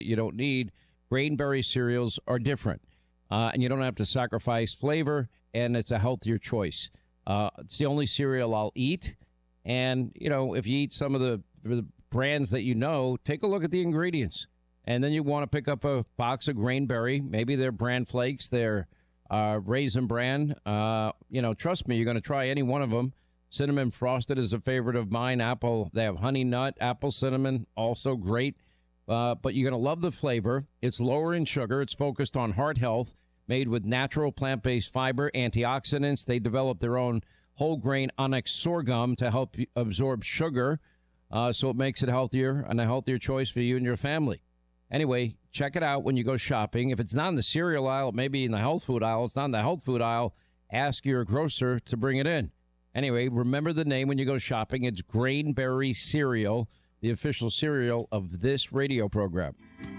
you don't need. Grain-berry cereals are different, and you don't have to sacrifice flavor, and it's a healthier choice. It's the only cereal I'll eat, and, if you eat some of the brands that take a look at the ingredients, and then you want to pick up a box of Grain-berry. Maybe they're Bran Flakes, they're Raisin Bran. Trust me, you're going to try any one of them. Cinnamon Frosted is a favorite of mine. Apple, they have Honey Nut, Apple Cinnamon, also great. But you're going to love the flavor. It's lower in sugar. It's focused on heart health, made with natural plant-based fiber, antioxidants. They develop their own whole grain Onyx sorghum to help you absorb sugar. So it makes it healthier and a healthier choice for you and your family. Anyway, check it out when you go shopping. If it's not in the cereal aisle, maybe in the health food aisle, it's not in the health food aisle, ask your grocer to bring it in. Anyway, remember the name when you go shopping. It's Grain-berry cereal, the official cereal of this radio program.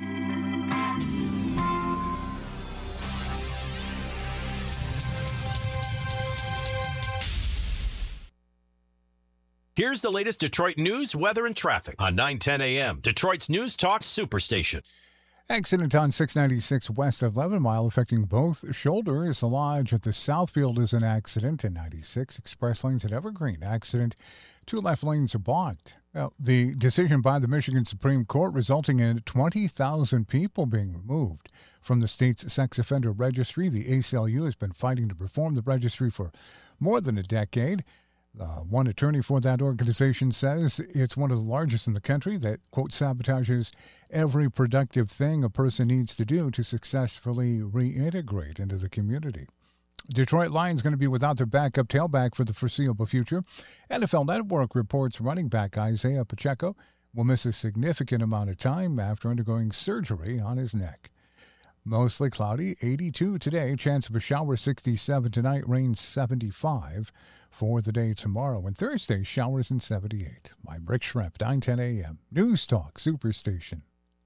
Here's the latest Detroit news, weather, and traffic on 9:10 a.m. Detroit's News Talk Superstation. Accident on 696 west of 11 Mile affecting both shoulders. The Lodge at the Southfield is an accident. In 96 express lanes at Evergreen. Accident. 2 left lanes are blocked. Now, the decision by the Michigan Supreme Court resulting in 20,000 people being removed from the state's sex offender registry. The ACLU has been fighting to reform the registry for more than a decade. One attorney for that organization says it's one of the largest in the country that, quote, sabotages every productive thing a person needs to do to successfully reintegrate into the community. Detroit Lions going to be without their backup tailback for the foreseeable future. NFL Network reports running back Isaiah Pacheco will miss a significant amount of time after undergoing surgery on his neck. Mostly cloudy, 82 today, chance of a shower 67 tonight, rain 75 for the day tomorrow. And Thursday, showers in 78. I'm Rick Schremp, 9:10 a.m. News Talk Superstation.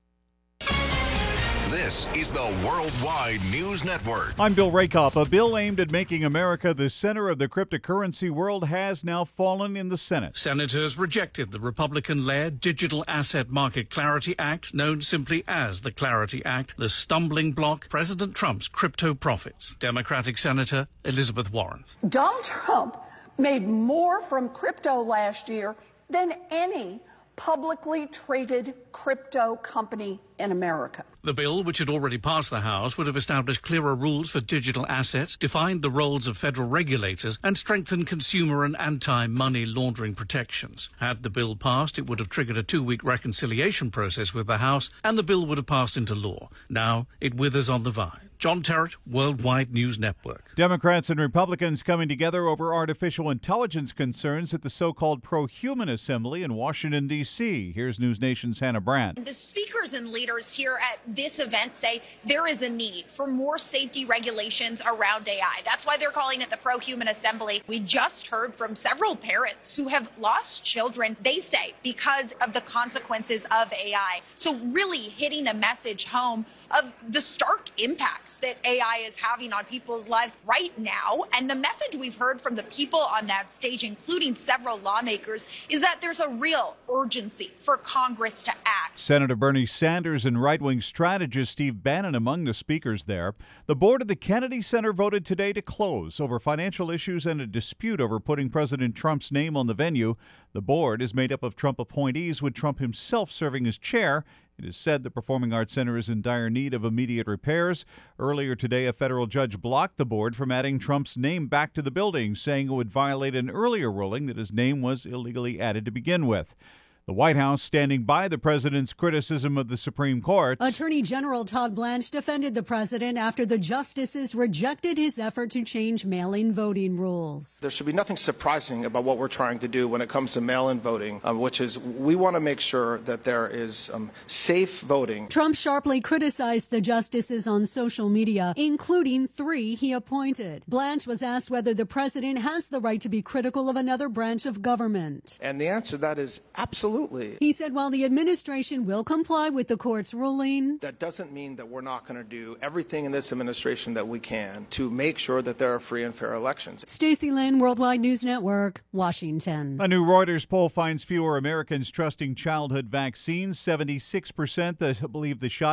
This is the Worldwide News Network. I'm Bill Rakoff. A bill aimed at making America the center of the cryptocurrency world has now fallen in the Senate. Senators rejected the Republican-led Digital Asset Market Clarity Act, known simply as the Clarity Act, the stumbling block President Trump's crypto profits. Democratic Senator Elizabeth Warren. Donald Trump made more from crypto last year than any publicly traded crypto company in America. The bill, which had already passed the House, would have established clearer rules for digital assets, defined the roles of federal regulators, and strengthened consumer and anti-money laundering protections. Had the bill passed, it would have triggered a 2-week reconciliation process with the House, and the bill would have passed into law. Now it withers on the vine. John Terrett, Worldwide News Network. Democrats and Republicans coming together over artificial intelligence concerns at the so-called Pro-Human Assembly in Washington, D.C. Here's News Nation's Hannah Brandt. The speakers and leaders here at this event say there is a need for more safety regulations around AI. That's why they're calling it the Pro-Human Assembly. We just heard from several parents who have lost children, they say, because of the consequences of AI. So really hitting a message home of the stark impacts that AI is having on people's lives right now. And the message we've heard from the people on that stage, including several lawmakers, is that there's a real urgency for Congress to act. Senator Bernie Sanders and right-wing strategist Steve Bannon among the speakers there. The board of the Kennedy Center voted today to close over financial issues and a dispute over putting President Trump's name on the venue. The board is made up of Trump appointees, with Trump himself serving as chair. It is said the Performing Arts Center is in dire need of immediate repairs. Earlier today, a federal judge blocked the board from adding Trump's name back to the building, saying it would violate an earlier ruling that his name was illegally added to begin with. The White House standing by the president's criticism of the Supreme Court. Attorney General Todd Blanche defended the president after the justices rejected his effort to change mail-in voting rules. There should be nothing surprising about what we're trying to do when it comes to mail-in voting, which is we want to make sure that there is safe voting. Trump sharply criticized the justices on social media, including 3 he appointed. Blanche was asked whether the president has the right to be critical of another branch of government. And the answer to that is absolutely. He said while the administration will comply with the court's ruling, that doesn't mean that we're not going to do everything in this administration that we can to make sure that there are free and fair elections. Stacey Lynn, Worldwide News Network, Washington. A new Reuters poll finds fewer Americans trusting childhood vaccines. 76% believe the shot